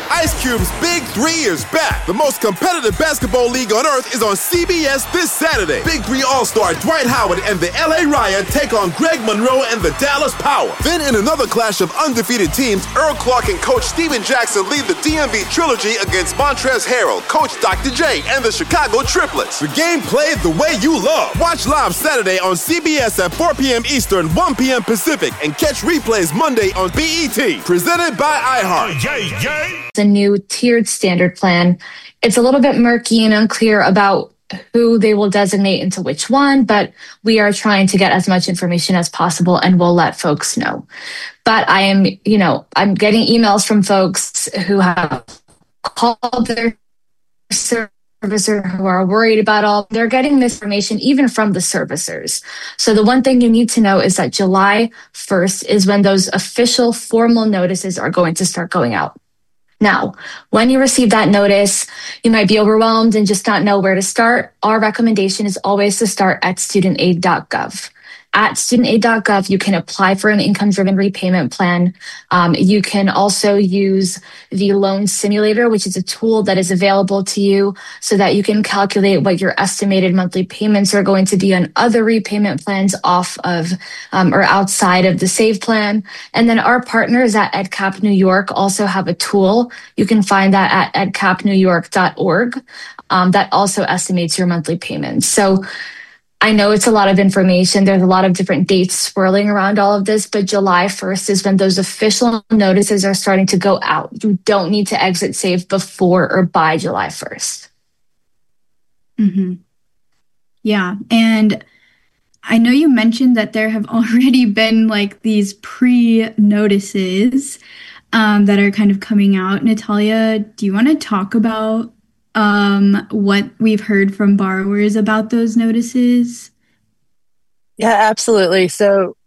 Ice Cube's Big 3 is back. The most competitive basketball league on earth is on CBS this Saturday. Big 3 All-Star Dwight Howard and the LA Riot take on Greg Monroe and the Dallas Power. Then in another clash of undefeated teams, Earl Clark and Coach Steven Jackson lead the DMV Trilogy against Montrezl Harrell, Coach Dr. J, and the Chicago Triplets. The game played the way you love. Watch live Saturday on CBS at 4 p.m. Eastern, 1 p.m. Pacific, and catch replays Monday on BET. Presented by iHeart. The new tiered standard plan. It's a little bit murky and unclear about who they will designate into which one, but we are trying to get as much information as possible and we'll let folks know. But I'm getting emails from folks who have called their servicer who are worried about all. They're getting this information even from the servicers. So the one thing you need to know is that July 1st is when those official formal notices are going to start going out. Now, when you receive that notice, you might be overwhelmed and just not know where to start. Our recommendation is always to start at studentaid.gov. At studentaid.gov, you can apply for an income-driven repayment plan. You can also use the loan simulator, which is a tool that is available to you so that you can calculate what your estimated monthly payments are going to be on other repayment plans off of or outside of the SAVE plan. And then our partners at EdCap New York also have a tool. You can find that at edcapnewyork.org that also estimates your monthly payments. So I know it's a lot of information. There's a lot of different dates swirling around all of this, but July 1st is when those official notices are starting to go out. You don't need to exit SAVE before or by July 1st. Mm-hmm. Yeah. And I know you mentioned that there have already been like these pre-notices that are kind of coming out. Natalia, do you want to talk about what we've heard from borrowers about those notices? Yeah, absolutely. So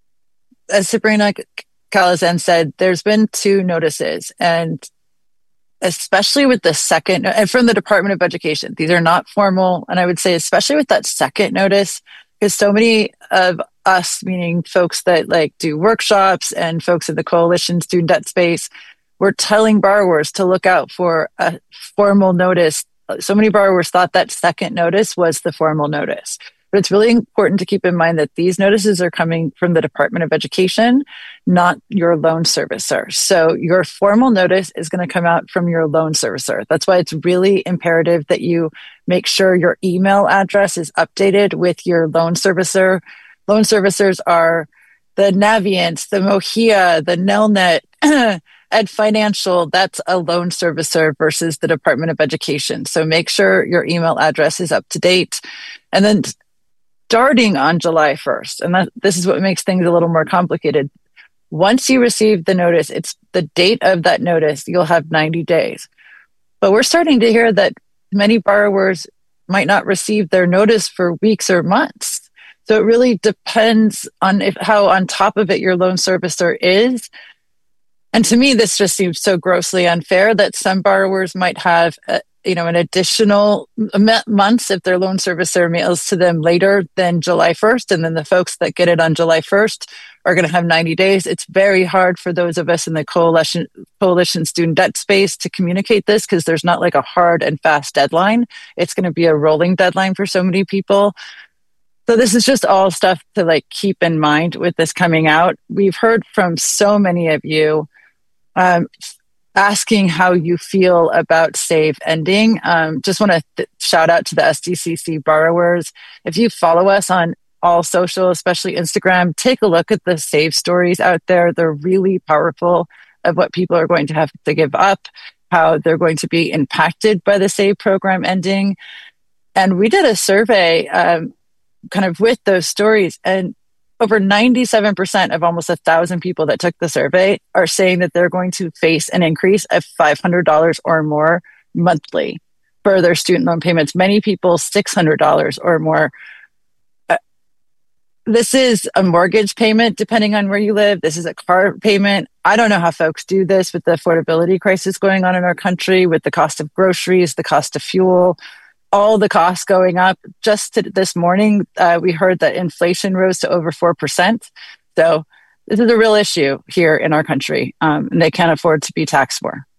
as Sabrina Calasan said, there's been 2 notices, and especially with the second, and from the Department of Education, these are not formal. And I would say, especially with that second notice, because so many of us, meaning folks that like do workshops and folks in the coalition student debt space, we're telling borrowers to look out for a formal notice. So many borrowers thought that second notice was the formal notice. But it's really important to keep in mind that these notices are coming from the Department of Education, not your loan servicer. So your formal notice is going to come out from your loan servicer. That's why it's really imperative that you make sure your email address is updated with your loan servicer. Loan servicers are the Navient, the Mohia, the Nelnet, Ed Financial. That's a loan servicer versus the Department of Education. So make sure your email address is up to date. And then starting on July 1st, and this is what makes things a little more complicated. Once you receive the notice, it's the date of that notice, you'll have 90 days. But we're starting to hear that many borrowers might not receive their notice for weeks or months. So it really depends on how on top of it your loan servicer is. And to me, this just seems so grossly unfair that some borrowers might have, an additional months if their loan servicer mails to them later than July 1st. And then the folks that get it on July 1st are going to have 90 days. It's very hard for those of us in the coalition student debt space to communicate this because there's not like a hard and fast deadline. It's going to be a rolling deadline for so many people. So this is just all stuff to like keep in mind with this coming out. We've heard from so many of you asking how you feel about SAVE ending. Just want to shout out to the SDCC borrowers. If you follow us on all social, especially Instagram, take a look at the SAVE stories out there. They're really powerful of what people are going to have to give up, how they're going to be impacted by the SAVE program ending. And we did a survey kind of with those stories, and over 97% of almost 1,000 people that took the survey are saying that they're going to face an increase of $500 or more monthly for their student loan payments. Many people, $600 or more. This is a mortgage payment, depending on where you live. This is a car payment. I don't know how folks do this with the affordability crisis going on in our country, with the cost of groceries, the cost of fuel, all the costs going up. Just this morning, we heard that inflation rose to over 4%. So this is a real issue here in our country, and they can't afford to be taxed more.